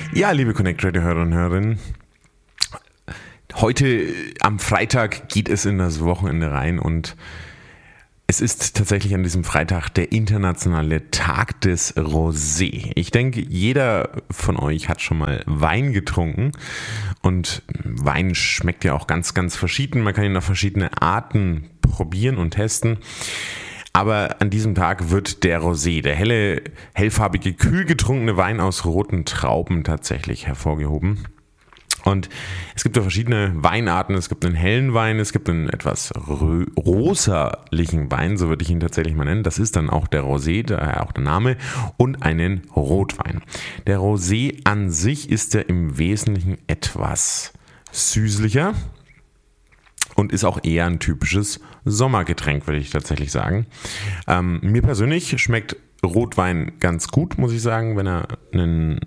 Ja, liebe Connect Radio Hörer und Hörerinnen, heute am Freitag geht es in das Wochenende rein und es ist tatsächlich an diesem Freitag der internationale Tag des Rosé. Ich denke, jeder von euch hat schon mal Wein getrunken und Wein schmeckt ja auch ganz, ganz verschieden. Man kann ihn auf verschiedene Arten probieren und testen. Aber an diesem Tag wird der Rosé, der hellfarbige, kühl getrunkene Wein aus roten Trauben tatsächlich hervorgehoben. Und es gibt ja verschiedene Weinarten. Es gibt einen hellen Wein, es gibt einen etwas rosalen Wein, so würde ich ihn tatsächlich mal nennen. Das ist dann auch der Rosé, daher auch der Name, und einen Rotwein. Der Rosé an sich ist ja im Wesentlichen etwas süßlicher und ist auch eher ein typisches Sommergetränk, würde ich tatsächlich sagen. Mir persönlich schmeckt Rotwein ganz gut, muss ich sagen, wenn er einen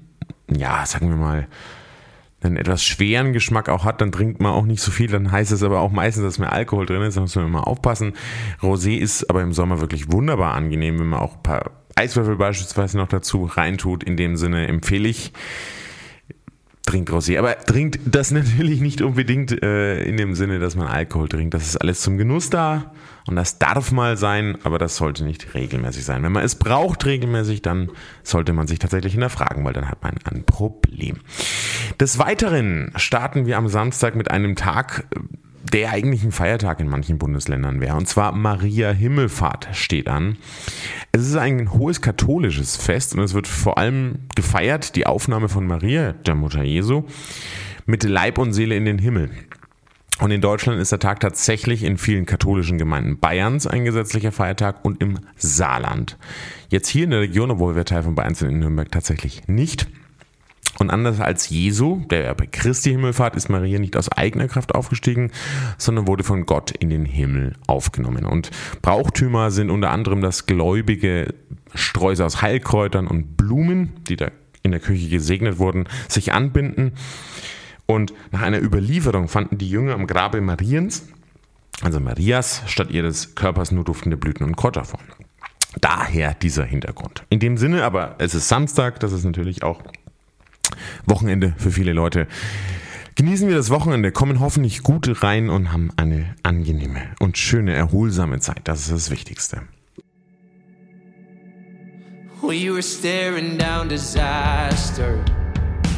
etwas schweren Geschmack auch hat, dann trinkt man auch nicht so viel, dann heißt es aber auch meistens, dass mehr Alkohol drin ist, da muss man immer aufpassen. Rosé ist aber im Sommer wirklich wunderbar angenehm, wenn man auch ein paar Eiswürfel beispielsweise noch dazu reintut. In dem Sinne empfehle ich, trinkt Rosé, aber trinkt das natürlich nicht unbedingt in dem Sinne, dass man Alkohol trinkt. Das ist alles zum Genuss da und das darf mal sein, aber das sollte nicht regelmäßig sein. Wenn man es braucht regelmäßig, dann sollte man sich tatsächlich hinterfragen, weil dann hat man ein Problem. Des Weiteren starten wir am Samstag mit einem Tag, der eigentlich ein Feiertag in manchen Bundesländern wäre. Und zwar Maria Himmelfahrt steht an. Es ist ein hohes katholisches Fest und es wird vor allem gefeiert, die Aufnahme von Maria, der Mutter Jesu, mit Leib und Seele in den Himmel. Und in Deutschland ist der Tag tatsächlich in vielen katholischen Gemeinden Bayerns ein gesetzlicher Feiertag und im Saarland. Jetzt hier in der Region, obwohl wir Teil von Bayern sind, in Nürnberg tatsächlich nicht. Und anders als Jesu, der bei Christi Himmelfahrt, ist Maria nicht aus eigener Kraft aufgestiegen, sondern wurde von Gott in den Himmel aufgenommen. Und Brauchtümer sind unter anderem das gläubige Sträuße aus Heilkräutern und Blumen, die da in der Küche gesegnet wurden, sich anbinden. Und nach einer Überlieferung fanden die Jünger am Grabe Mariens, also Marias, statt ihres Körpers nur duftende Blüten und Kräuter vor. Daher dieser Hintergrund. In dem Sinne, aber es ist Samstag, das ist natürlich auch Wochenende für viele Leute. Genießen wir das Wochenende, kommen hoffentlich gut rein und haben eine angenehme und schöne, erholsame Zeit. Das ist das Wichtigste. We were staring down disaster.